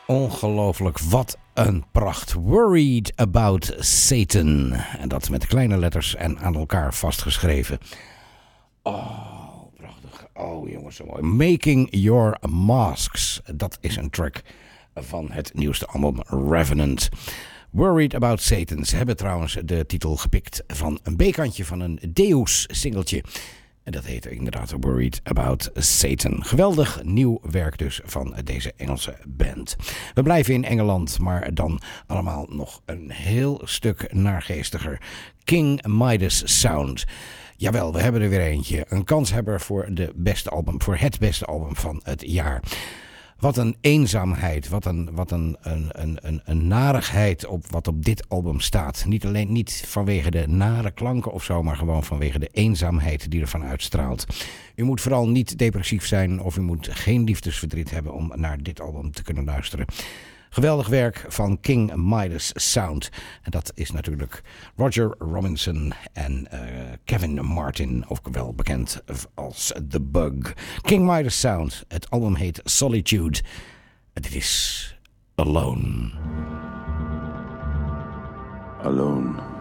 Ongelooflijk, wat een pracht. Worried About Satan. En dat met kleine letters en aan elkaar vastgeschreven. Oh, prachtig. Oh, jongens, zo mooi. Making Your Masks. Dat is een track van het nieuwste album Revenant. Worried About Satan. Ze hebben trouwens de titel gepikt van een B-kantje van een Deus-singeltje. En dat heet inderdaad Worried About Satan. Geweldig nieuw werk dus van deze Engelse band. We blijven in Engeland, maar dan allemaal nog een heel stuk naargeestiger. King Midas Sound. Jawel, we hebben er weer eentje. Een kanshebber voor het beste album van het jaar. Wat een eenzaamheid, wat een narigheid wat op dit album staat. Niet vanwege de nare klanken of zo, maar gewoon vanwege de eenzaamheid die ervan uitstraalt. U moet vooral niet depressief zijn of u moet geen liefdesverdriet hebben om naar dit album te kunnen luisteren. Geweldig werk van King Midas Sound. En dat is natuurlijk Roger Robinson en Kevin Martin, ook wel bekend als The Bug. King Midas Sound. Het album heet Solitude. En dit is Alone. Alone.